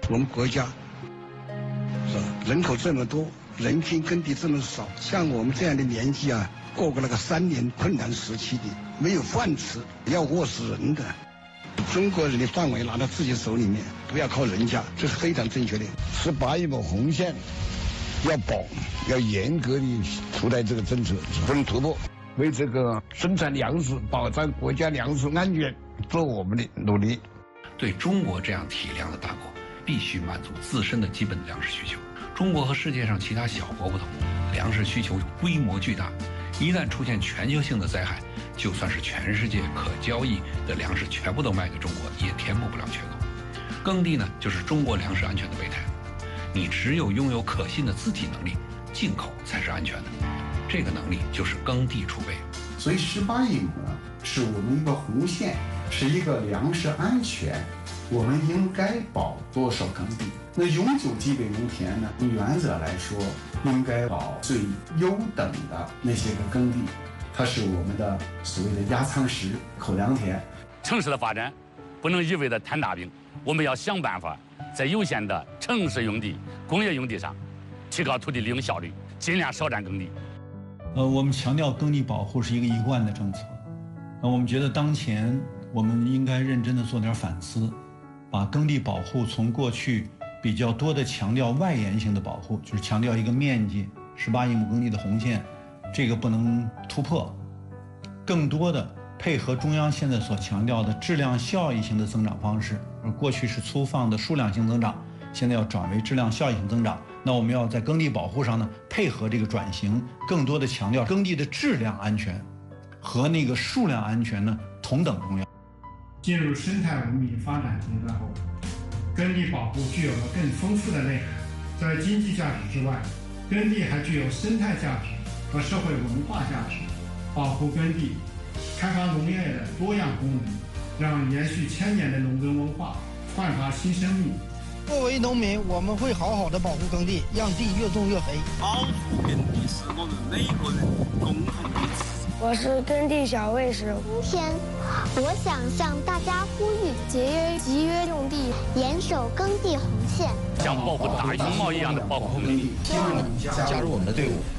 我们国家是吧，人口这么多，人均耕地这么少，像我们这样的年纪啊，过那个3年困难时期的，没有饭吃，要饿死人的。中国人的范围拿到自己手里面，不要靠人家，这是非常正确的。18亿亩红线要保，要严格的出台这个政策，不能突破。为这个生产粮食、保障国家粮食安全做我们的努力。 对中国这样体量的大国，必须满足自身的基本粮食需求。中国和世界上其他小国不同，粮食需求规模巨大，一旦出现全球性的灾害，就算是全世界可交易的粮食全部都卖给中国，也填补不了缺口。耕地呢，就是中国粮食安全的备胎。你只有拥有可信的自给能力，进口才是安全的。这个能力就是耕地储备。 所以18亿亩呢，是我们一个红线，是一个粮食安全，我们应该保多少耕地？那永久基本农田呢，原则来说，应该保最优等的那些个耕地，它是我们的所谓的压舱石、口粮田。 城市的发展不能一味的摊大饼，我们要想办法在有限的城市用地、工业用地上提高土地利用效率，尽量少占耕地。 我们强调耕地保护是一个一贯的政策。我们觉得当前我们应该认真的做点反思，把耕地保护从过去比较多的强调外延性的保护，就是强调一个面积18亿亩耕地的红线，这个不能突破，更多的配合中央现在所强调的质量效益型的增长方式，而过去是粗放的数量性增长，现在要转为质量效益型增长。那我们要在耕地保护上呢，配合这个转型，更多的强调耕地的质量安全和那个数量安全呢同等重要。 进入生态文明发展阶段后，耕地保护具有了更丰富的内涵。在经济价值之外，耕地还具有生态价值和社会文化价值。保护耕地，开发农业的多样功能，让延续1000年的农耕文化焕发新生命。 作为农民，我们会好好的保护耕地，让地越种越肥。 保护耕地是我们每个人共同的责任。 我是耕地小卫士。 今天，我想向大家呼吁节约用地，严守耕地红线， 像保护大熊猫一样的保护耕地。 希望你加入我们的队伍。